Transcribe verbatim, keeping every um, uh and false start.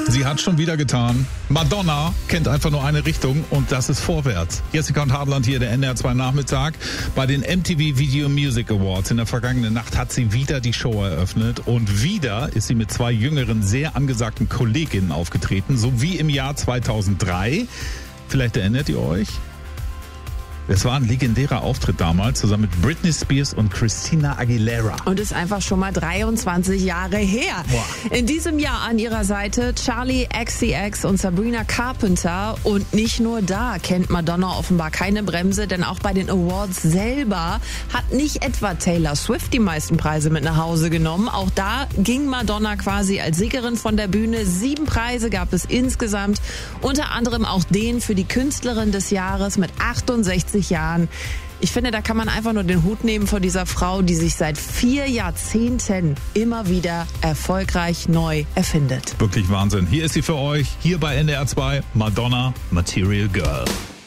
Sie hat schon wieder getan. Madonna kennt einfach nur eine Richtung und das ist vorwärts. Jessica und Hartland hier, der N D R zwei Nachmittag. Bei den M T V Video Music Awards in der vergangenen Nacht hat sie wieder die Show eröffnet und wieder ist sie mit zwei jüngeren, sehr angesagten Kolleginnen aufgetreten, so wie im Jahr zweitausenddrei. Vielleicht erinnert ihr euch? Es war ein legendärer Auftritt damals, zusammen mit Britney Spears und Christina Aguilera. Und ist einfach schon mal dreiundzwanzig Jahre her. Boah. In diesem Jahr an ihrer Seite Charlie X C X und Sabrina Carpenter. Und nicht nur da kennt Madonna offenbar keine Bremse, denn auch bei den Awards selber hat nicht etwa Taylor Swift die meisten Preise mit nach Hause genommen. Auch da ging Madonna quasi als Siegerin von der Bühne. Sieben Preise gab es insgesamt, unter anderem auch den für die Künstlerin des Jahres mit achtundsechzig Jahren. Ich finde, da kann man einfach nur den Hut nehmen vor dieser Frau, die sich seit vier Jahrzehnten immer wieder erfolgreich neu erfindet. Wirklich Wahnsinn. Hier ist sie für euch, hier bei N D R zwei, Madonna, Material Girl.